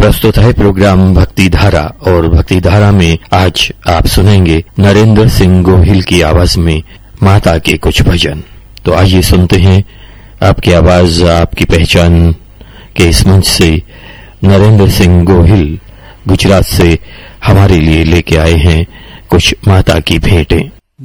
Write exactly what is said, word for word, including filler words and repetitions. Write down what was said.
प्रस्तुत है प्रोग्राम भक्ति धारा और भक्ति धारा में आज आप सुनेंगे नरेंद्र सिंह गोहिल की आवाज में माता के कुछ भजन। तो आइए सुनते हैं आपकी आवाज आपकी पहचान के इस मंच से नरेंद्र सिंह गोहिल गुजरात से हमारे लिए लेके आए हैं कुछ माता की भेंटें।